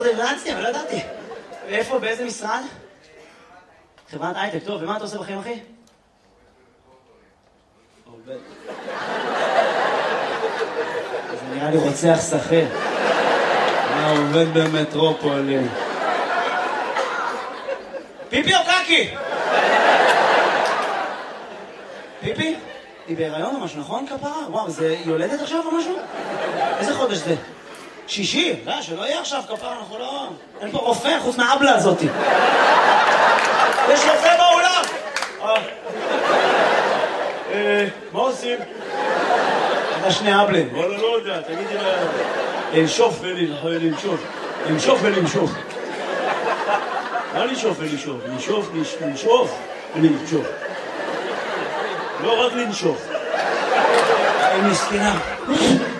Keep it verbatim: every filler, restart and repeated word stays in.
רצתי, אבל לא ידעתי. איפה, באיזה משרד? חברת הייטק, טוב, ומה אתה עושה בחיים, אחי? עובד. זה נראה לי רוצח שכיר. מה עובד במטרופולין? פיפי או קקי? פיפי? היא בהיריון או משהו, נכון, כפרה? וואו, זה יולדת עכשיו או משהו? איזה חודש זה? שישי? לא, שלא יהיה עכשיו כפרה, אנחנו לא... אין פה רופא חוץ מהאבלה הזאתי. יש רופא באולם! אה, מה עושים? אתה שני אבלים. וואלה, לא יודע, תגידי לה... לנשוף ולנשוף. לנשוף ולנשוף. מה לנשוף ולנשוף? לנשוף, לנשוף ולנשוף. לא רק לנשוף. היא מסכנה.